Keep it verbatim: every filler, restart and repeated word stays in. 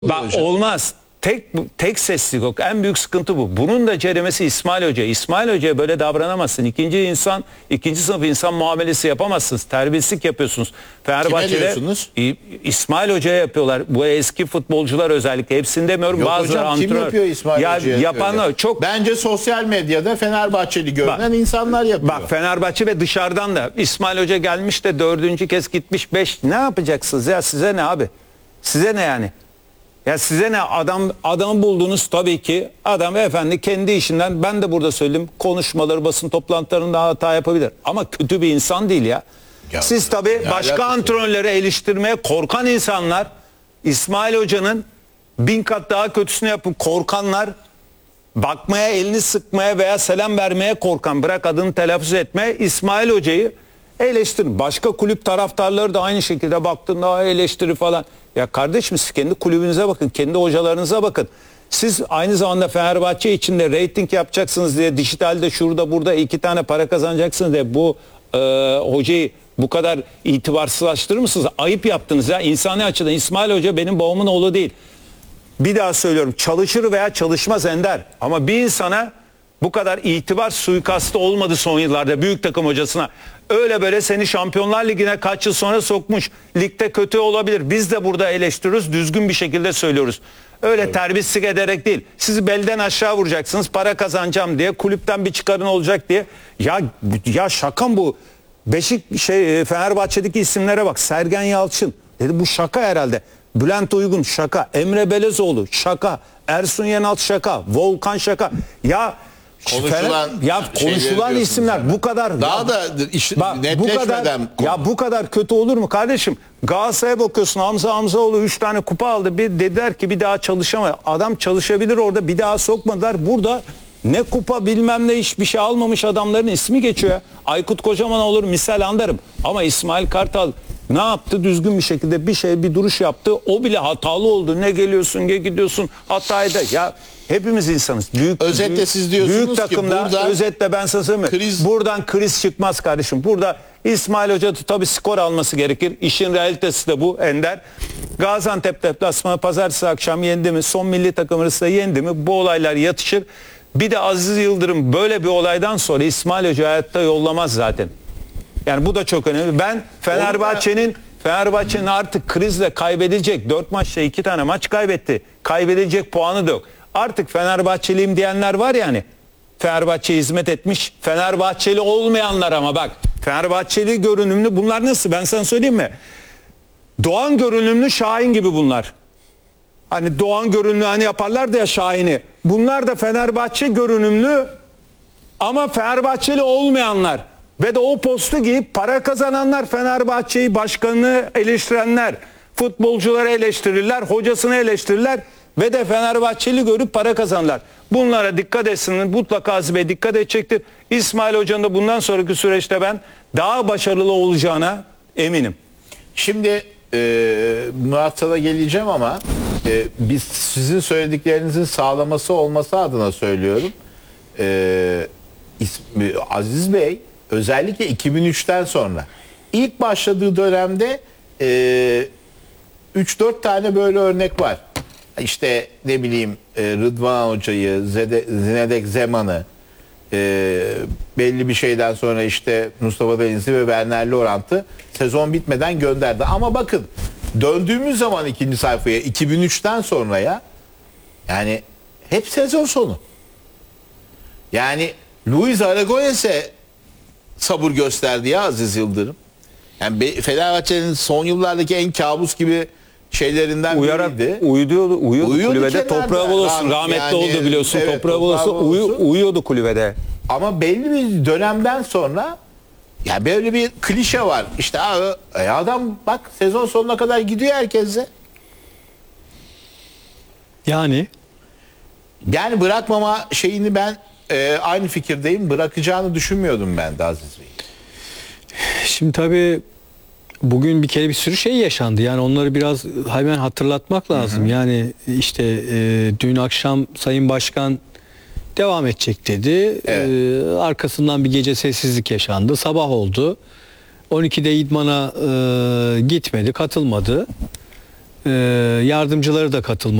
Bak hocam. Olmaz. Tek tek seslilik yok. En büyük sıkıntı bu. Bunun da ceremesi İsmail Hoca. İsmail Hoca'ya böyle davranamazsın. İkinci insan, ikinci sınıf insan muamelesi yapamazsınız. Terbiyesizlik yapıyorsunuz. Fenerbahçe'de İsmail Hoca'ya yapıyorlar. Bu eski futbolcular özellikle. Hepsini demiyorum. Yok bazıları hocam, antrenör. kim yapıyor İsmail ya, Hoca'ya? Yapanlar çok. Bence sosyal medyada Fenerbahçeli görünen bak, insanlar yapıyor. Bak Fenerbahçe ve dışarıdan da İsmail Hoca gelmiş de dördüncü kez gitmiş beş. Ne yapacaksınız ya? Size ne abi? Size ne yani? Ya size ne, adam adamı buldunuz tabii ki, adam efendi kendi işinden, ben de burada söyleyeyim, konuşmaları, basın toplantılarında hata yapabilir ama kötü bir insan değil ya. ya Siz tabii başka antrenörleri eleştirmeye korkan insanlar, İsmail Hoca'nın bin kat daha kötüsünü yapıp korkanlar, bakmaya, elini sıkmaya veya selam vermeye korkan, bırak adını telaffuz etmeye, İsmail Hoca'yı eleştirin. Başka kulüp taraftarları da aynı şekilde baktığında eleştiri falan. Ya kardeşim, siz kendi kulübünüze bakın, kendi hocalarınıza bakın. Siz aynı zamanda Fenerbahçe içinde reyting yapacaksınız diye, dijitalde şurada burada iki tane para kazanacaksınız diye bu e, hocayı bu kadar itibarsızlaştırır mısınız? Ayıp yaptınız ya. İnsani açıdan İsmail Hoca benim babamın oğlu değil. Bir daha söylüyorum, çalışır veya çalışmaz ender. Ama bir insana bu kadar itibar suikastı olmadı son yıllarda büyük takım hocasına. Öyle böyle seni Şampiyonlar Ligi'ne kaç yıl sonra sokmuş. Ligde kötü olabilir. Biz de burada eleştiriyoruz. Düzgün bir şekilde söylüyoruz. Öyle evet, terbiyesizlik ederek değil. Sizi belden aşağı vuracaksınız. Para kazanacağım diye. Kulüpten bir çıkarın olacak diye. Ya ya şaka bu. Beşik şey Fenerbahçe'deki isimlere bak. Sergen Yalçın. Dedi bu şaka herhalde. Bülent Uygun şaka. Emre Belezoğlu şaka. Ersun Yenal şaka. Volkan şaka. Ya konuşulan ya konuşulan isimler yani. Bu kadar daha ya, da iş, bak, bu kadar konu. Ya bu kadar kötü olur mu kardeşim? Galatasaray'a bakıyorsun, Hamza Hamzaoğlu üç tane kupa aldı. Bir dediler ki bir daha çalışamıyor. Adam çalışabilir orada, bir daha sokmadılar. Burada ne kupa bilmem ne hiçbir şey almamış adamların ismi geçiyor. Aykut Kocaman olur misal anlarım. Ama İsmail Kartal ne yaptı? Düzgün bir şekilde bir şey, bir duruş yaptı. O bile hatalı oldu. Ne geliyorsun, ne gidiyorsun hatayı da. Ya hepimiz insanız. Büyük, özetle büyük, siz diyorsunuz büyük takımda, ki buradan, özetle ben sana söyleyeyim mi? Kriz... Buradan kriz çıkmaz kardeşim. Burada İsmail Hoca tabii skor alması gerekir. İşin realitesi de bu Ender. Gaziantep deplasmanı pazartesi akşam yendi mi? Son milli takım arasında yendi mi? Bu olaylar yatışır. Bir de Aziz Yıldırım böyle bir olaydan sonra İsmail Hoca hayatta yollamaz zaten. Yani bu da çok önemli. Ben Fenerbahçe'nin Fenerbahçe'nin artık krizle kaybedecek, dört maçta iki tane maç kaybetti. Kaybedecek puanı da yok. Artık Fenerbahçeliyim diyenler var ya hani, Fenerbahçe'ye hizmet etmiş, Fenerbahçeli olmayanlar ama bak, Fenerbahçeli görünümlü bunlar nasıl? Ben sana söyleyeyim mi? Doğan görünümlü Şahin gibi bunlar. Hani Doğan görünümlü hani yaparlar da ya Şahin'i. Bunlar da Fenerbahçe görünümlü ama Fenerbahçeli olmayanlar. Ve de o postu giyip para kazananlar, Fenerbahçe'yi, başkanını eleştirenler, futbolcuları eleştirirler, hocasını eleştirirler ve de Fenerbahçeli görüp para kazanlar. Bunlara dikkat etsin, mutlaka Aziz Bey dikkat edecektir. İsmail Hoca'nın da bundan sonraki süreçte ben daha başarılı olacağına eminim. Şimdi e, Murat'a geleceğim ama e, biz sizin söylediklerinizin sağlaması olması adına söylüyorum. E, ismi, Aziz Bey özellikle iki bin üçten sonra ilk başladığı dönemde e, üç dört tane böyle örnek var. İşte ne bileyim e, Rıdvan Hoca'yı, Zede, Zinedek Zeman'ı, e, belli bir şeyden sonra işte Mustafa Denizli ve Werner Lorant'ı sezon bitmeden gönderdi. Ama bakın döndüğümüz zaman ikinci sayfaya iki bin üçten sonraya yani hep sezon sonu. Yani Luis Aragones'e sabır gösterdi ya Aziz Yıldırım. Yani Fenerbahçe'nin son yıllardaki en kabus gibi şeylerinden Uyarak, biriydi. Uyuyordu, uyuyordu, uyuyordu kulübede. Toprağı bol olsun. Rahmetli yani, oldu biliyorsun. Evet, toprağı bol olsun. Uyu, uyuyordu kulübede. Ama belli bir dönemden sonra ya böyle bir klişe var. İşte adam bak sezon sonuna kadar gidiyor herkese. Yani yani bırakmama şeyini ben e, aynı fikirdeyim. Bırakacağını düşünmüyordum ben de Aziz Bey. Şimdi tabii bugün bir kere bir sürü şey yaşandı. Yani onları biraz hemen hatırlatmak lazım. Hı hı. Yani işte e, dün akşam Sayın Başkan devam edecek dedi. Evet. E, arkasından bir gece sessizlik yaşandı. Sabah oldu. on ikide idmana e, gitmedi, katılmadı. e, yardımcıları da katılmak